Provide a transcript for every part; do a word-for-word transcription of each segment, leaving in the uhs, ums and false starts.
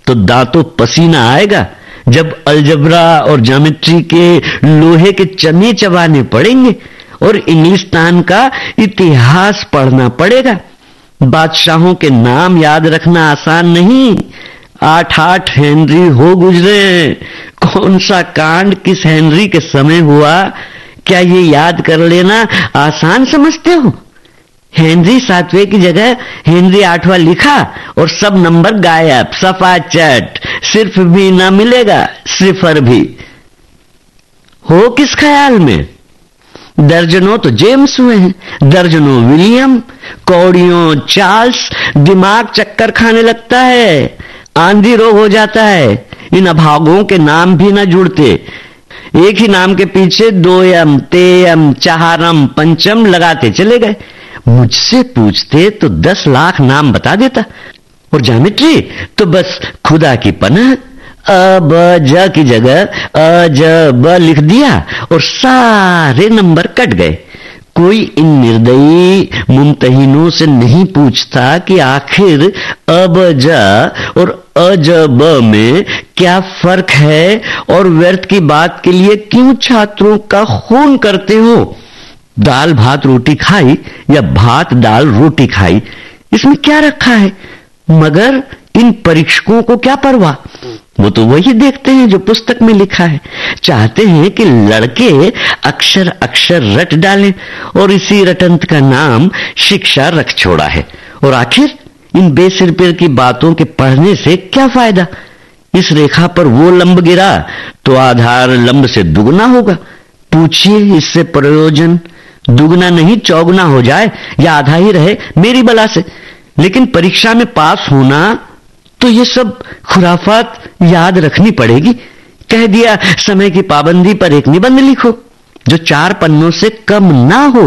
तो दांतों पसीना आएगा जब अलजबरा और ज्योमेट्री के लोहे के चने चबाने पड़ेंगे और इंग्लिस्तान का इतिहास पढ़ना पड़ेगा। बादशाहों के नाम याद रखना आसान नहीं। आठ आठ हेनरी हो गुजरे हैं। कौन सा कांड किस हेनरी के समय हुआ, क्या ये याद कर लेना आसान समझते हो? हेनरी सातवें की जगह हेनरी आठवां लिखा और सब नंबर गायब, सफा चट, सिर्फ भी ना मिलेगा, सिफर भी। हो किस ख्याल में? दर्जनों तो जेम्स हुए हैं, दर्जनों विलियम, कौड़ियों चार्ल्स। दिमाग चक्कर खाने लगता है, आंधी रोग हो जाता है। इन अभागों के नाम भी ना जुड़ते। एक ही नाम के पीछे दोयम, तेयम, चारम, पंचम लगाते चले गए। मुझसे पूछते तो दस लाख नाम बता देता। और ज्योमेट्री तो बस खुदा की पनाह। अ ब ज की जगह अ ज ब लिख दिया और सारे नंबर कट गए। कोई इन निर्दयी मुमतहिनों से नहीं पूछता कि आखिर अ ब ज और अ ज ब में क्या फर्क है और व्यर्थ की बात के लिए क्यों छात्रों का खून करते हो। दाल भात रोटी खाई या भात दाल रोटी खाई, इसमें क्या रखा है? मगर इन परीक्षकों को क्या परवाह, वो तो वही देखते हैं जो पुस्तक में लिखा है। चाहते हैं कि लड़के अक्षर अक्षर रट डालें और इसी रटंत का नाम शिक्षा रख छोड़ा है। और आखिर इन बेसिर पैर की बातों के पढ़ने से क्या फायदा? इस रेखा पर वो लंब गिरा तो आधार लंब से दुगना होगा। पूछिए इससे प्रयोजन? दुगना नहीं चौगुना हो जाए या आधा ही रहे, मेरी बला से। लेकिन परीक्षा में पास होना तो ये सब खुराफात याद रखनी पड़ेगी। कह दिया समय की पाबंदी पर एक निबंध लिखो जो चार पन्नों से कम ना हो।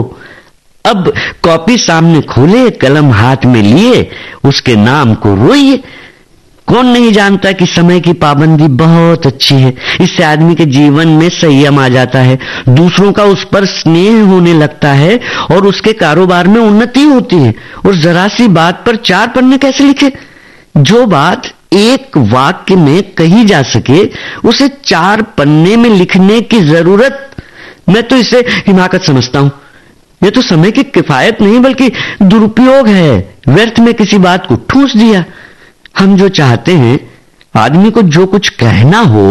अब कॉपी सामने खोले, कलम हाथ में लिए, उसके नाम को रोइए। कौन नहीं जानता कि समय की पाबंदी बहुत अच्छी है। इससे आदमी के जीवन में संयम आ जाता है, दूसरों का उस पर स्नेह होने लगता है और उसके कारोबार में उन्नति होती है। और जरा सी बात पर चार पन्ने कैसे लिखे? जो बात एक वाक्य में कही जा सके उसे चार पन्ने में लिखने की जरूरत, मैं तो इसे हिमाकत समझता हूं। यह तो समय की किफायत नहीं बल्कि दुरुपयोग है। व्यर्थ में किसी बात को ठूंस दिया। हम जो चाहते हैं आदमी को जो कुछ कहना हो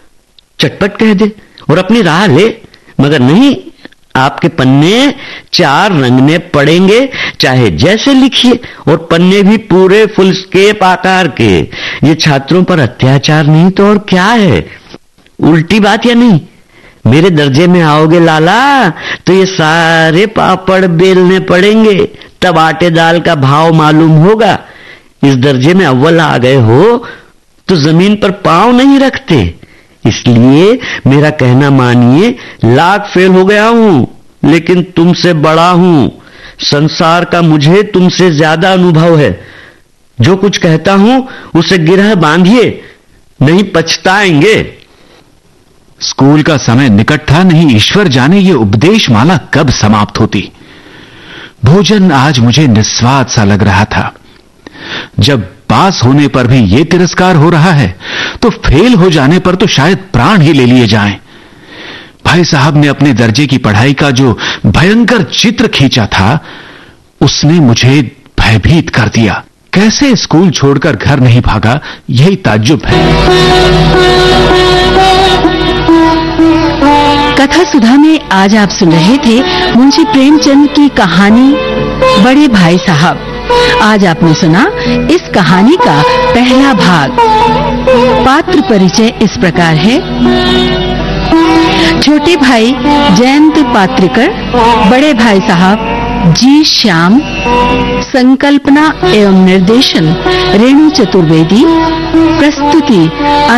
चटपट कह दे और अपनी राह ले, मगर नहीं, आपके पन्ने चार रंगने पड़ेंगे, चाहे जैसे लिखिए, और पन्ने भी पूरे फुल स्केप आकार के। ये छात्रों पर अत्याचार नहीं तो और क्या है? उल्टी बात या नहीं? मेरे दर्जे में आओगे लाला तो ये सारे पापड़ बेलने पड़ेंगे, तब आटे दाल का भाव मालूम होगा। इस दर्जे में अव्वल आ गए हो तो जमीन पर पांव नहीं रखते। इसलिए मेरा कहना मानिए, लाख फेल हो गया हूं लेकिन तुमसे बड़ा हूं। संसार का मुझे तुमसे ज्यादा अनुभव है। जो कुछ कहता हूं उसे गिरह बांधिए, नहीं पछताएंगे। स्कूल का समय निकट था, नहीं ईश्वर जाने ये उपदेश माला कब समाप्त होती। भोजन आज मुझे निस्वाद सा लग रहा था। जब पास होने पर भी ये तिरस्कार हो रहा है तो फेल हो जाने पर तो शायद प्राण ही ले लिए जाएं। भाई साहब ने अपने दर्जे की पढ़ाई का जो भयंकर चित्र खींचा था उसने मुझे भयभीत कर दिया। कैसे स्कूल छोड़कर घर नहीं भागा, यही ताज्जुब है। कथा सुधा में आज आप सुन रहे थे मुंशी प्रेमचंद की कहानी बड़े भाई साहब। आज आपने सुना इस कहानी का पहला भाग। पात्र परिचय इस प्रकार है। छोटे भाई जयंत पात्रिकर, बड़े भाई साहब जी श्याम, संकल्पना एवं निर्देशन रेणु चतुर्वेदी, प्रस्तुति